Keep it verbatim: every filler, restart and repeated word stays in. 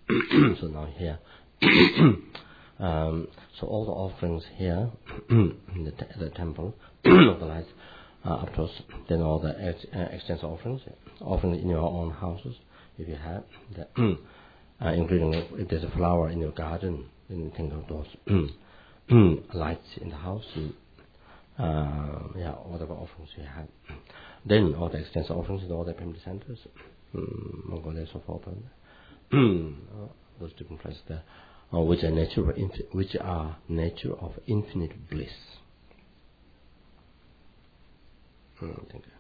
So now here, um, so all the offerings here in the, te- the temple of the light, uh, of course, then all the ex- uh, extensive offerings, offerings in your own houses, if you have, the, uh, including if there's a flower in your garden, then you think of those lights in the house, uh, yeah, whatever offerings you have. Then all the extensive offerings in all the family centers, um, Mongolia, so forth, and, uh, those different places there, uh, which are nature, of infi- which are nature of infinite bliss. Mm, thank you.